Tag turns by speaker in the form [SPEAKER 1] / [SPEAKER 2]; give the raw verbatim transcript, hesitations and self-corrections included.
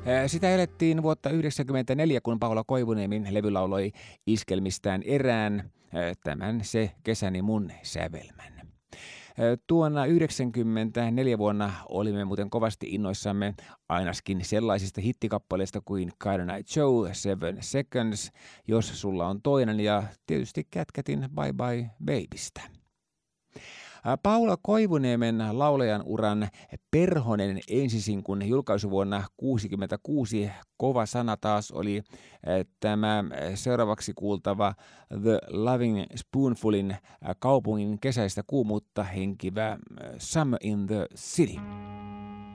[SPEAKER 1] Sitä elettiin vuotta yhdeksänkymmentäneljä, kun Paula Koivuniemin levy lauloi iskelmistään erään, tämän Se kesäni mun sävelmän. Tuona yhdeksänkymmentäneljä vuonna olimme muuten kovasti innoissamme ainakin sellaisista hittikappaleista kuin Kylie Night Show, Seven Seconds, Jos sulla on toinen ja tietysti Kätkätin Bye Bye Babystä. Paula Koivuniemen laulajan uran perhonen ensisinkun julkaisuvuonna kuusikymmentäkuusi kova sana taas oli tämä seuraavaksi kuultava The Loving Spoonfulin kaupungin kesäistä kuumuutta henkivä Summer in the City.